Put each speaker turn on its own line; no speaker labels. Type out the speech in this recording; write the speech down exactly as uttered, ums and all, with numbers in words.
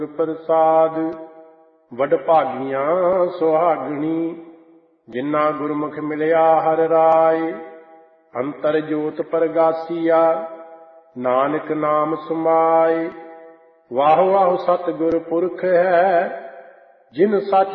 ਪ੍ਰਸਾਦ ਵਡ ਭਾਗੀਆਂ ਸੁਹਾਗਣੀ, ਜਿਨ੍ਹਾਂ ਗੁਰਮੁਖ ਮਿਲਿਆ ਹਰ ਰਾਏ। ਅੰਤਰ ਜੋਤ ਪ੍ਰਗਾਸੀਆ, ਨਾਨਕ ਨਾਮ ਸਮਾਏ। ਵਾਹ ਵਾਹ ਸਤਿਗੁਰ ਪੁਰਖ ਹੈ, ਜਿਨ ਸੱਚ